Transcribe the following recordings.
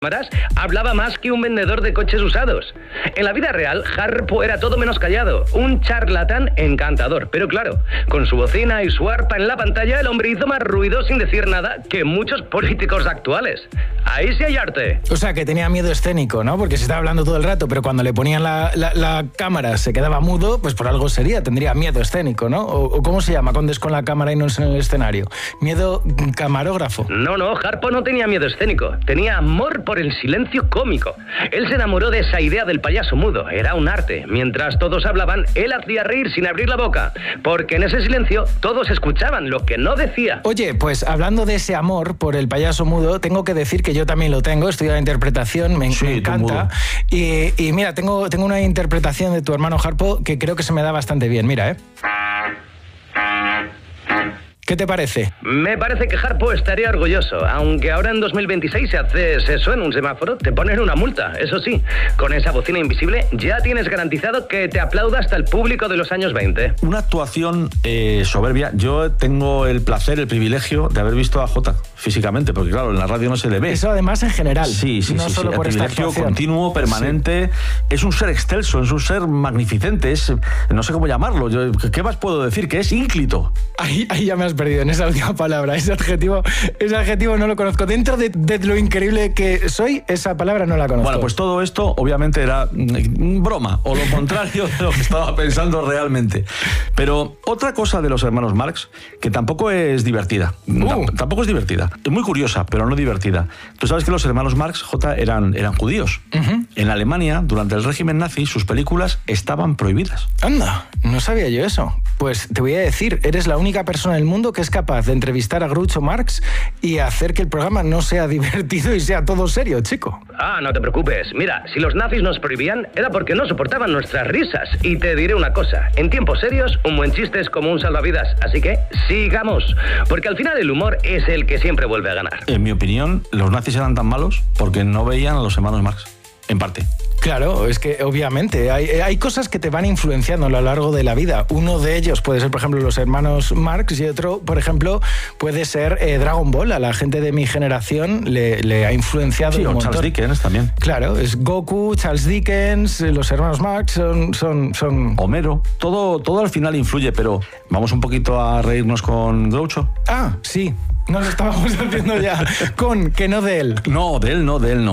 hablaba más que un vendedor de coches usados. En la vida real, Harpo era todo menos callado, un charlatán encantador. Pero claro, con su bocina y su arpa en la pantalla, el hombre hizo más ruido sin decir nada que muchos políticos actuales. Ahí sí hay arte. O sea, que tenía miedo escénico, ¿no? Porque se estaba hablando todo el rato, pero cuando le ponían la cámara se quedaba mudo, pues por algo sería, tendría miedo escénico, ¿no? O ¿cómo se llama cuando es con la cámara y no es en el escenario? Miedo camarógrafo. No, Harpo no tenía miedo escénico, tenía amor por el silencio cómico. Él se enamoró de esa idea del payaso mudo, era un arte. Mientras todos hablaban, él hacía reír sin abrir la boca, porque en ese silencio todos escuchaban lo que no decía. Oye, pues hablando de ese amor por el payaso mudo, tengo que decir que yo también lo tengo, estudio la interpretación, me encanta. Y mira, tengo una interpretación de tu hermano Harpo que creo que se me da bastante bien, mira, ¿Qué te parece? Me parece que Harpo estaría orgulloso, aunque ahora en 2026 si haces eso en un semáforo, te ponen una multa. Eso sí, con esa bocina invisible ya tienes garantizado que te aplauda hasta el público de los años 20. Una actuación soberbia. Yo tengo el placer, el privilegio de haber visto a Jota físicamente, porque claro, en la radio no se le ve. Eso además en general. Sí, no solo por el esta privilegio actuación. continuo, permanente. Sí. Es un ser excelso, es un ser magnificente, no sé cómo llamarlo. ¿Qué más puedo decir? Que es ínclito. Ahí ya me has perdido en esa última palabra. Ese adjetivo no lo conozco. Dentro de lo increíble que soy, esa palabra no la conozco. Bueno, pues todo esto obviamente era broma, o lo contrario de lo que estaba pensando realmente. Pero otra cosa de los hermanos Marx, que tampoco es divertida. Tampoco es divertida. Es muy curiosa, pero no divertida. Tú sabes que los hermanos Marx, Jota, eran judíos. Uh-huh. En Alemania, durante el régimen nazi, sus películas estaban prohibidas. Anda, no sabía yo eso. Pues te voy a decir, eres la única persona en el mundo que es capaz de entrevistar a Groucho Marx y hacer que el programa no sea divertido y sea todo serio, chico. No te preocupes. Mira, si los nazis nos prohibían, era porque no soportaban nuestras risas. Y te diré una cosa, en tiempos serios, un buen chiste es como un salvavidas. Así que, sigamos. Porque al final el humor es el que siempre vuelve a ganar. En mi opinión, los nazis eran tan malos porque no veían a los hermanos Marx. En parte. Claro, es que obviamente hay cosas que te van influenciando a lo largo de la vida. Uno de ellos puede ser, por ejemplo, los hermanos Marx y otro, por ejemplo, puede ser Dragon Ball. A la gente de mi generación le ha influenciado un montón. Charles Dickens también. Claro, es Goku, Charles Dickens, los hermanos Marx son... Homero. Todo al final influye, pero vamos un poquito a reírnos con Groucho. Sí. Nos estábamos haciendo ya que no de él. No, de él no. Del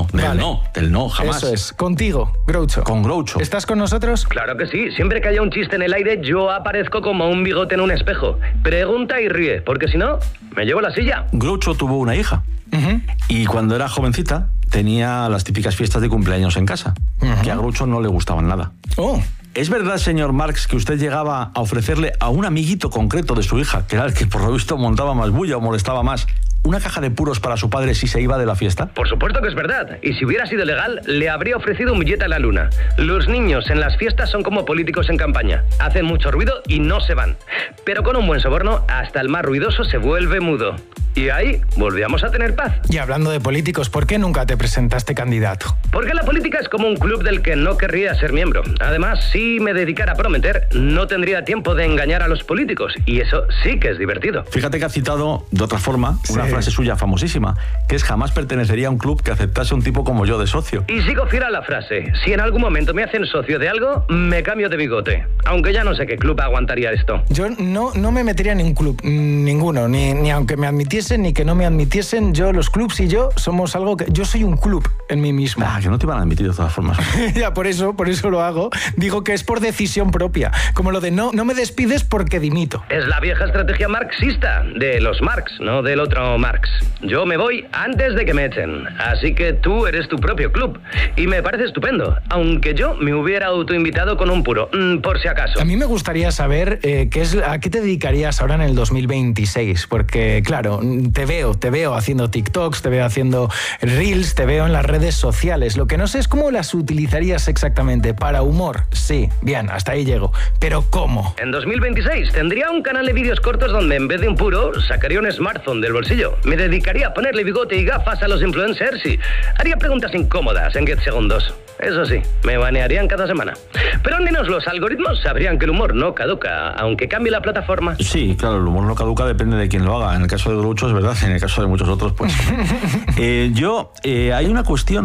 no, jamás. Eso es, contigo, Groucho. Con Groucho. ¿Estás con nosotros? Claro que sí, siempre que haya un chiste en el aire yo aparezco como un bigote en un espejo. Pregunta y ríe, porque si no, me llevo la silla. Groucho tuvo una hija. Uh-huh. Y cuando era jovencita tenía las típicas fiestas de cumpleaños en casa, uh-huh, que a Groucho no le gustaban nada. ¿Es verdad, señor Marx, que usted llegaba a ofrecerle a un amiguito concreto de su hija, que era el que por lo visto montaba más bulla o molestaba más, una caja de puros para su padre si se iba de la fiesta? Por supuesto que es verdad. Y si hubiera sido legal, le habría ofrecido un billete a la luna. Los niños en las fiestas son como políticos en campaña. Hacen mucho ruido y no se van. Pero con un buen soborno, hasta el más ruidoso se vuelve mudo. Y ahí volvíamos a tener paz. Y hablando de políticos, ¿por qué nunca te presentaste candidato? Porque la política es como un club del que no querría ser miembro. Además, si me dedicara a prometer, no tendría tiempo de engañar a los políticos. Y eso sí que es divertido. Fíjate que ha citado, de otra forma, una frase suya famosísima, que es: jamás pertenecería a un club que aceptase un tipo como yo de socio. Y sigo fiel a la frase: si en algún momento me hacen socio de algo, me cambio de bigote. Aunque ya no sé qué club aguantaría esto. Yo no me metería en un club, ninguno, ni aunque me admitiesen ni que no me admitiesen. Los clubs y yo somos algo que... Yo soy un club en mí mismo. Que no te van a admitir de todas formas. Ya, por eso lo hago. Digo que es por decisión propia. Como lo de no me despides porque dimito. Es la vieja estrategia marxista de los Marx, no del otro Marx. Yo me voy antes de que me echen. Así que tú eres tu propio club. Y me parece estupendo. Aunque yo me hubiera autoinvitado con un puro, por si acaso. A mí me gustaría saber a qué te dedicarías ahora en el 2026. Porque, claro, te veo haciendo TikToks, te veo haciendo Reels, te veo en las redes sociales. Lo que no sé es cómo las utilizarías exactamente. Para humor, sí, bien, hasta ahí llego. Pero ¿cómo? En 2026 tendría un canal de vídeos cortos donde en vez de un puro, sacaría un smartphone del bolsillo. Me dedicaría a ponerle bigote y gafas a los influencers y haría preguntas incómodas en 10 segundos. Eso sí, me banearían cada semana. Pero al menos los algoritmos sabrían que el humor no caduca, aunque cambie la plataforma. Sí, claro, el humor no caduca, depende de quién lo haga. En el caso de Groucho es verdad, en el caso de muchos otros, pues... hay una cuestión